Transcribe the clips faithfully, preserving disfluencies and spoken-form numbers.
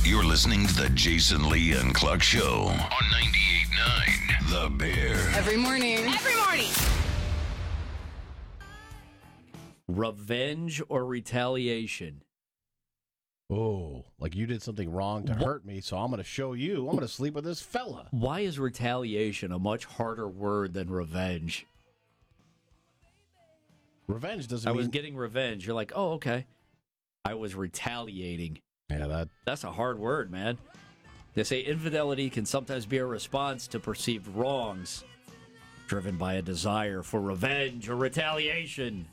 You're listening to the Jason Lee and Clark Show on ninety-eight point nine The Bear. Every morning. Every morning. Revenge or retaliation? Oh, like you did something wrong to hurt me, so I'm going to show you. I'm going to sleep with this fella. Why is retaliation a much harder word than revenge? Revenge doesn't I mean... was getting revenge. You're like, oh, okay. I was retaliating. Yeah, that... That's a hard word, man. They say infidelity can sometimes be a response to perceived wrongs, driven by a desire for revenge or retaliation.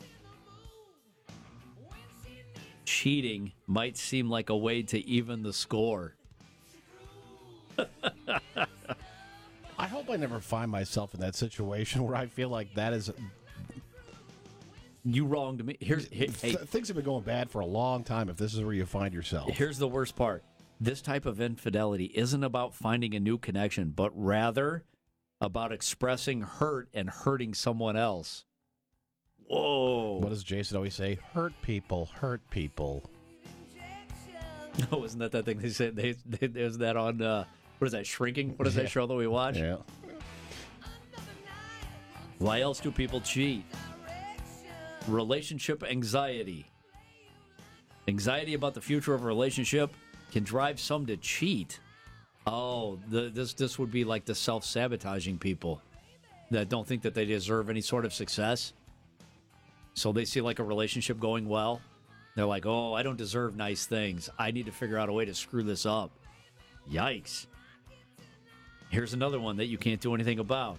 Cheating might seem like a way to even the score. I hope I never find myself in that situation where I feel like that is... You wronged me. Here's hey, Th- things have been going bad for a long time if this is where you find yourself. Here's the worst part. This type of infidelity isn't about finding a new connection, but rather about expressing hurt and hurting someone else. Whoa. What does Jason always say? Hurt people, hurt people. No, isn't that that thing they said? They, they, there's that on, uh, what is that, Shrinking? What is that Yeah. show that we watch? Yeah. Why else do people cheat? Relationship anxiety. Anxiety about the future of a relationship can drive some to cheat. Oh, the, this this would be like the self-sabotaging people that don't think that they deserve any sort of success. So they see like a relationship going well. They're like, oh, I don't deserve nice things. I need to figure out a way to screw this up. Yikes. Here's another one that you can't do anything about.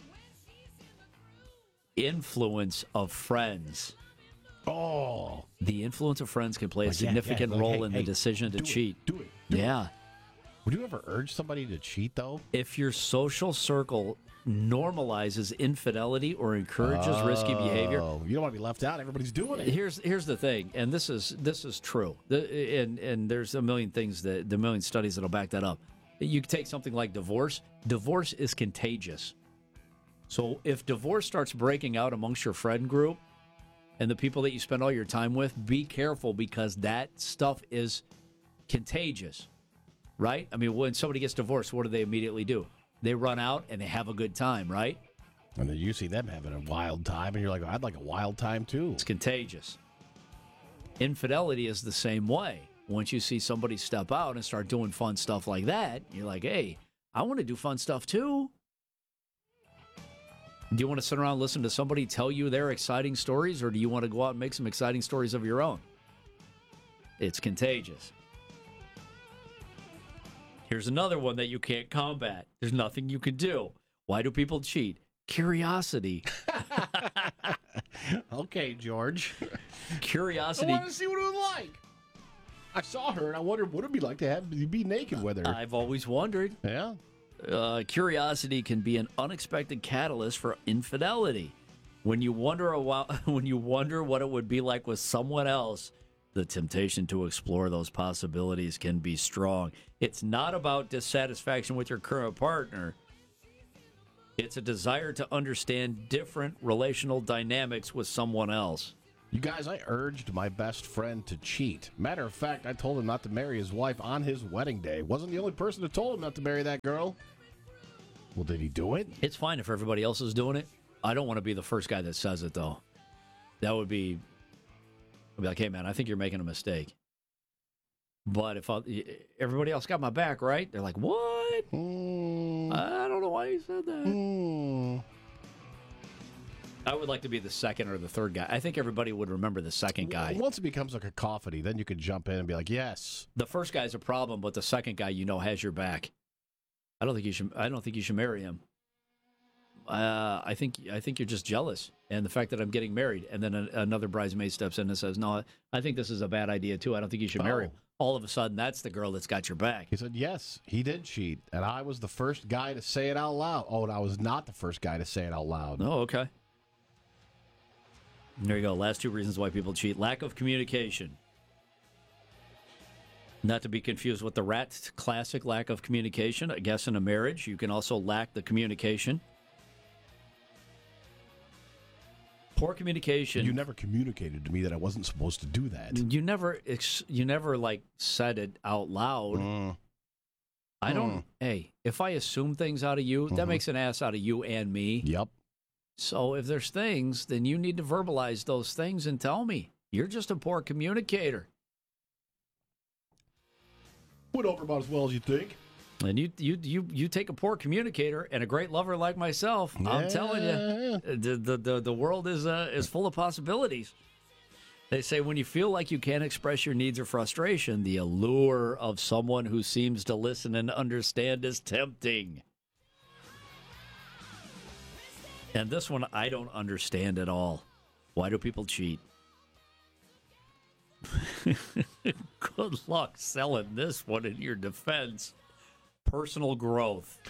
Influence of friends. Oh. The influence of friends can play a Like, yeah, significant yeah, like, role hey, in hey, the decision to do it, cheat. do it, do it. Yeah. Would you ever urge somebody to cheat, though? If your social circle normalizes infidelity or encourages risky behavior, Oh, you don't want to be left out. Everybody's doing it. here's here's the thing, and this is this is true. The, and and there's a million things that the million studies that'll back that up. You take something like divorce. Divorce is contagious. So if divorce starts breaking out amongst your friend group and the people that you spend all your time with, be careful because that stuff is contagious, right? I mean, when somebody gets divorced, what do they immediately do? They run out and they have a good time, right? And then you see them having a wild time, and you're like, I'd like a wild time, too. It's contagious. Infidelity is the same way. Once you see somebody step out and start doing fun stuff like that, you're like, hey, I want to do fun stuff too. Do you want to sit around and listen to somebody tell you their exciting stories, or do you want to go out and make some exciting stories of your own? It's contagious. Here's another one that you can't combat. There's nothing you can do. Why do people cheat? Curiosity. Okay, George. Curiosity. I want to see what it was like. I saw her, and I wondered what it would be like to have to be naked with her. I've always wondered. Yeah. Uh, curiosity can be an unexpected catalyst for infidelity. When you wonder a while, when you wonder what it would be like with someone else, the temptation to explore those possibilities can be strong. It's not about dissatisfaction with your current partner. It's a desire to understand different relational dynamics with someone else. You guys, I urged my best friend to cheat. Matter of fact, I told him not to marry his wife on his wedding day. Wasn't the only person that told him not to marry that girl. Well, did he do it? It's fine if everybody else is doing it. I don't want to be the first guy that says it, though. That would be... I'd be like, hey, man, I think you're making a mistake. But if I, everybody else got my back, right? They're like, what? Mm, I don't know why you said that. mm. I would like to be the second or the third guy. I think everybody would remember the second guy. Once it becomes a cacophony, then you can jump in and be like, yes. The first guy's a problem, but the second guy, you know, has your back. I don't think you should. I don't think you should marry him. Uh, I think I think you're just jealous, and the fact that I'm getting married, and then a, another bridesmaid steps in and says, "No, I think this is a bad idea too. I don't think you should marry him." Oh. All of a sudden, that's the girl that's got your back. He said, yes, he did cheat, and I was the first guy to say it out loud. Oh, and I was not the first guy to say it out loud. Oh, okay. There you go. Last two reasons why people cheat. Lack of communication. Not to be confused with the rat classic lack of communication. I guess in a marriage, you can also lack the communication. Poor communication. You never communicated to me that I wasn't supposed to do that. You never, ex- you never like said it out loud. Mm. I don't. Mm. Hey, if I assume things out of you, Mm-hmm. that makes an ass out of you and me. Yep. So if there's things, then you need to verbalize those things and tell me. You're just a poor communicator. Went over about as well as you think. And you you you you take a poor communicator and a great lover like myself. I'm telling you, the the the, the world is uh, is full of possibilities. They say when you feel like you can't express your needs or frustration, the allure of someone who seems to listen and understand is tempting. And this one I don't understand at all. Why do people cheat? Good luck selling this one in your defense. Personal growth.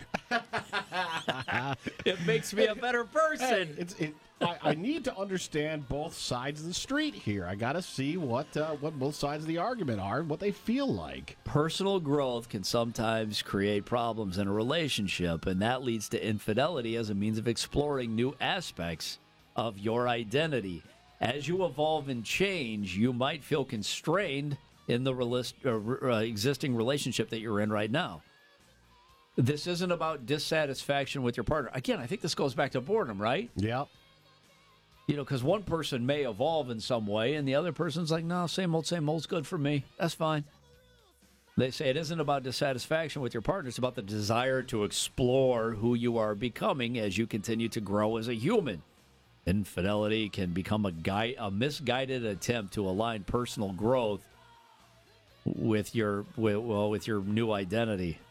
It makes me a better person. Hey, it's, it, I, I need to understand both sides of the street here. I got to see what uh, what both sides of the argument are and what they feel like. Personal growth can sometimes create problems in a relationship, and that leads to infidelity as a means of exploring new aspects of your identity. As you evolve and change, you might feel constrained in the realis- uh, uh, existing relationship that you're in right now. This isn't about dissatisfaction with your partner. Again, I think this goes back to boredom, right? Yeah. You know, because one person may evolve in some way, and the other person's like, no, same old, same old's good for me. That's fine. They say it isn't about dissatisfaction with your partner. It's about the desire to explore who you are becoming as you continue to grow as a human. Infidelity can become a, gui- a misguided attempt to align personal growth with your with, well, with your new identity.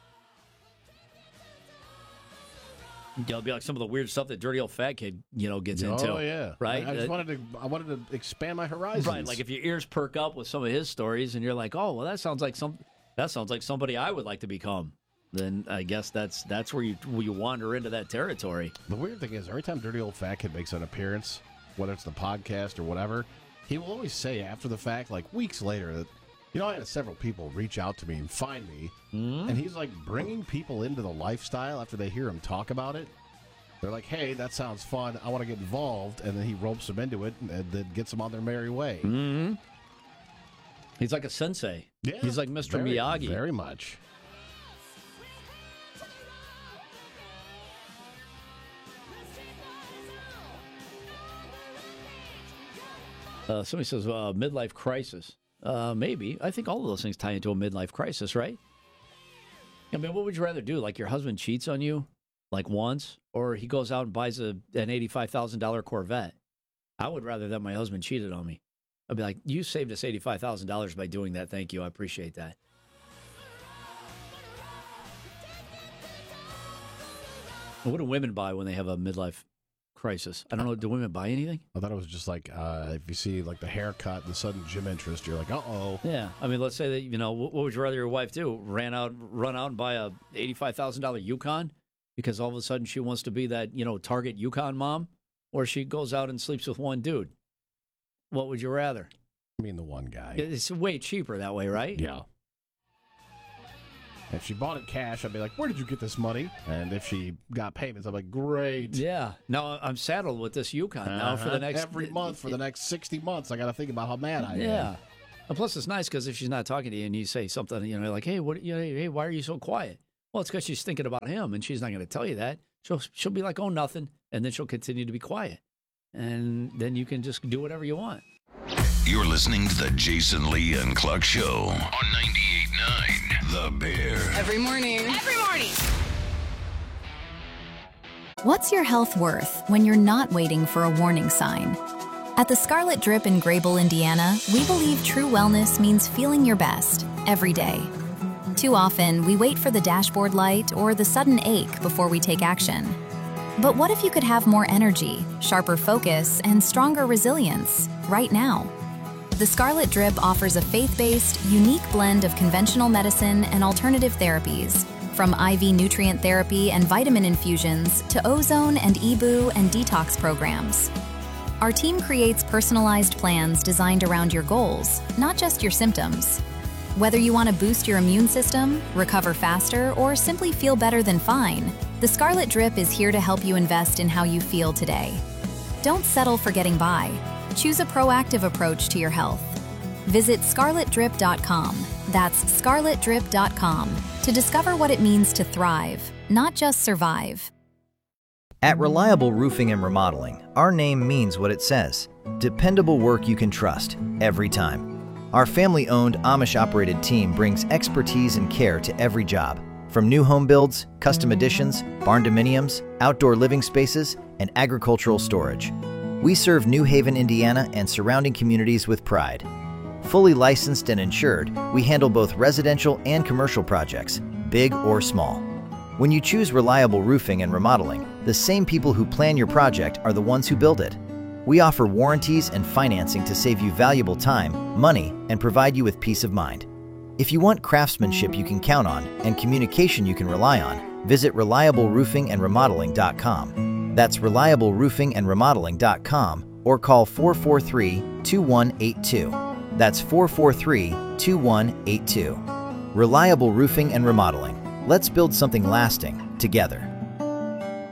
It'll be like some of the weird stuff that dirty old fat kid, you know, gets into. Oh yeah, right. I, I just Uh, wanted to. I wanted to expand my horizons. Right, like if your ears perk up with some of his stories, and you're like, "Oh, well, that sounds like some. That sounds like somebody I would like to become." Then I guess that's that's where you where you wander into that territory. The weird thing is, every time Dirty Old Fat Kid makes an appearance, whether it's the podcast or whatever, he will always say after the fact, like weeks later, that, you know, I had several people reach out to me and find me, mm-hmm. and he's like bringing people into the lifestyle after they hear him talk about it. They're like, hey, that sounds fun. I want to get involved. And then he ropes them into it and, and then gets them on their merry way. Mm-hmm. He's like a sensei. Yeah, He's like Mister very, Miyagi. Very much. Uh, somebody says uh, midlife crisis. Uh, maybe. I think all of those things tie into a midlife crisis, right? I mean, what would you rather do? Like your husband cheats on you? Like once, or he goes out and buys a an eighty-five thousand dollars Corvette. I would rather that my husband cheated on me. I'd be like, you saved us eighty-five thousand dollars by doing that. Thank you. I appreciate that. What do women buy when they have a midlife crisis? I don't know. Do women buy anything? I thought it was just like uh, if you see like the haircut and the sudden gym interest, you're like, uh-oh. Yeah. I mean, let's say that, you know, what would you rather your wife do? Ran out, run out and buy a eighty-five thousand dollars Yukon? Because all of a sudden she wants to be that, you know, Target Yukon mom, or she goes out and sleeps with one dude. What would you rather? I mean, the one guy. It's way cheaper that way, right? Yeah. If she bought it cash, I'd be like, where did you get this money? And if she got payments, I'm like, great. Yeah. Now I'm saddled with this Yukon uh-huh. now for the next... Every month for the next sixty months, I got to think about how mad I yeah. am. Yeah. And plus it's nice because if she's not talking to you and you say something, you know, like, hey, what, you know, hey, why are you so quiet? Well, it's because she's thinking about him, and she's not going to tell you that. She'll she'll be like, oh, nothing, and then she'll continue to be quiet. And then you can just do whatever you want. You're listening to the Jason Lee and Cluck Show on ninety-eight point nine The Bear. Every morning. Every morning. What's your health worth when you're not waiting for a warning sign? At the Scarlet Drip in Grable, Indiana, we believe true wellness means feeling your best every day. Too often, we wait for the dashboard light or the sudden ache before we take action. But what if you could have more energy, sharper focus, and stronger resilience right now? The Scarlet Drip offers a faith-based, unique blend of conventional medicine and alternative therapies, from I V nutrient therapy and vitamin infusions to ozone and E B U and detox programs. Our team creates personalized plans designed around your goals, not just your symptoms. Whether you want to boost your immune system, recover faster, or simply feel better than fine, the Scarlet Drip is here to help you invest in how you feel today. Don't settle for getting by. Choose a proactive approach to your health. Visit scarlet drip dot com. That's scarlet drip dot com to discover what it means to thrive, not just survive. At Reliable Roofing and Remodeling, our name means what it says. Dependable work you can trust, every time. Our family-owned, Amish-operated team brings expertise and care to every job. From new home builds, custom additions, barn dominiums, outdoor living spaces, and agricultural storage. We serve New Haven, Indiana and surrounding communities with pride. Fully licensed and insured, we handle both residential and commercial projects, big or small. When you choose Reliable Roofing and Remodeling, the same people who plan your project are the ones who build it. We offer warranties and financing to save you valuable time, money, and provide you with peace of mind. If you want craftsmanship you can count on and communication you can rely on, visit reliable roofing and remodeling dot com. That's reliable roofing and remodeling dot com or call four four three, two one eight two. That's four four three, two one eight two. Reliable Roofing and Remodeling. Let's build something lasting together.